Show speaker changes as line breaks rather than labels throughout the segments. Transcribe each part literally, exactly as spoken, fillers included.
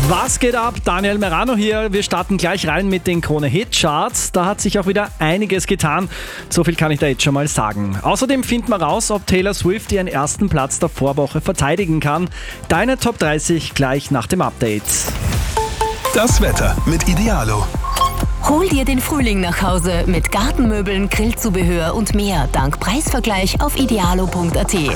Was geht ab? Daniel Merano hier. Wir starten gleich rein mit den Krone-Hit-Charts. Da hat sich auch wieder einiges getan. So viel kann ich da jetzt schon mal sagen. Außerdem finden wir raus, ob Taylor Swift ihren ersten Platz der Vorwoche verteidigen kann. Deine Top dreißig gleich nach dem Update.
Das Wetter mit Idealo.
Hol dir den Frühling nach Hause mit Gartenmöbeln, Grillzubehör und mehr dank Preisvergleich auf idealo punkt a t.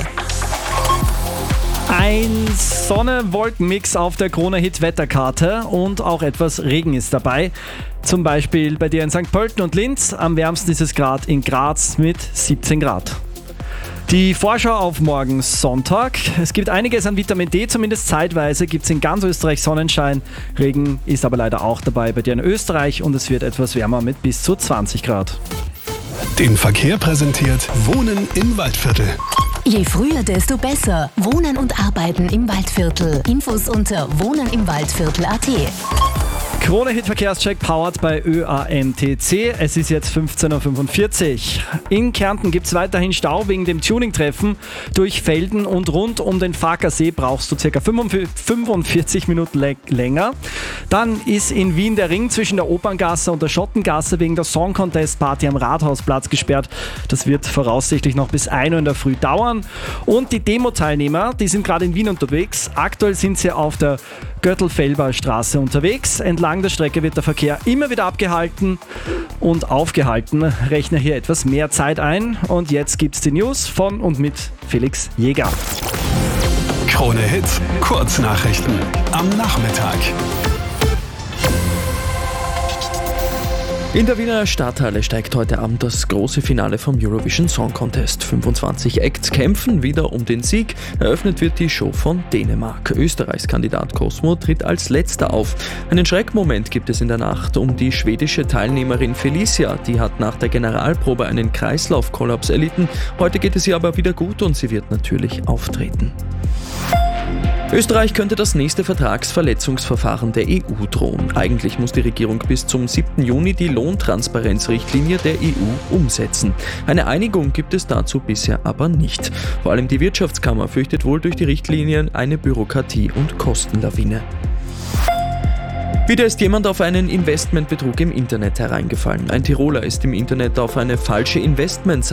Ein Sonne-Wolken-Mix auf der Krone-Hit-Wetterkarte und auch etwas Regen ist dabei. Zum Beispiel bei dir in Sankt Pölten und Linz. Am wärmsten ist es gerade in Graz mit siebzehn Grad. Die Vorschau auf morgen Sonntag. Es gibt einiges an Vitamin D, zumindest zeitweise gibt es in ganz Österreich Sonnenschein. Regen ist aber leider auch dabei bei dir in Österreich und es wird etwas wärmer mit bis zu zwanzig Grad.
Den Verkehr präsentiert Wohnen im Waldviertel.
Je früher, desto besser. Wohnen und Arbeiten im Waldviertel. Infos unter wohnen im Waldviertel punkt a t.
Krone-Hit-Verkehrscheck powered bei Ö A M T C. Es ist jetzt fünfzehn Uhr fünfundvierzig. In Kärnten gibt es weiterhin Stau wegen dem Tuning-Treffen. Durch Felden und rund um den Farkersee brauchst du ca. fünfundvierzig Minuten le- länger. Dann ist in Wien der Ring zwischen der Operngasse und der Schottengasse wegen der Song Contest Party am Rathausplatz gesperrt. Das wird voraussichtlich noch bis ein Uhr in der Früh dauern. Und die Demo-Teilnehmer, die sind gerade in Wien unterwegs. Aktuell sind sie auf der Göttelfelber Straße unterwegs. Entlang der Strecke wird der Verkehr immer wieder abgehalten und aufgehalten. Rechne hier etwas mehr Zeit ein. Und jetzt gibt's die News von und mit Felix Jäger.
Krone Hit, Kurznachrichten am Nachmittag.
In der Wiener Stadthalle steigt heute Abend das große Finale vom Eurovision Song Contest. fünfundzwanzig Acts kämpfen wieder um den Sieg. Eröffnet wird die Show von Dänemark. Österreichs Kandidat Cosmo tritt als letzter auf. Einen Schreckmoment gibt es in der Nacht um die schwedische Teilnehmerin Felicia. Die hat nach der Generalprobe einen Kreislaufkollaps erlitten. Heute geht es ihr aber wieder gut und sie wird natürlich auftreten. Österreich könnte das nächste Vertragsverletzungsverfahren der E U drohen. Eigentlich muss die Regierung bis zum siebten Juni die Lohntransparenzrichtlinie der E U umsetzen. Eine Einigung gibt es dazu bisher aber nicht. Vor allem die Wirtschaftskammer fürchtet wohl durch die Richtlinien eine Bürokratie- und Kostenlawine. Wieder ist jemand auf einen Investmentbetrug im Internet hereingefallen. Ein Tiroler ist im Internet auf eine falsche Investmentseite